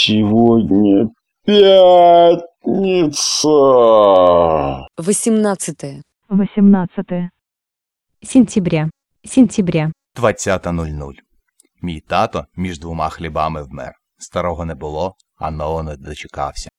Сегодня пятница. 18 сентября. 20:00. Мій тато між двома хлібами вмер. Старого не було, а нового не дочекався.